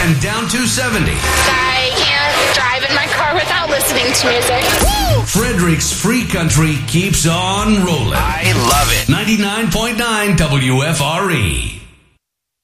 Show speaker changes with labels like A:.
A: and down 270.
B: I can't drive in my car without listening to music. Woo!
A: Frederick's Free Country keeps on rolling.
C: I love it.
A: 99.9 WFRE.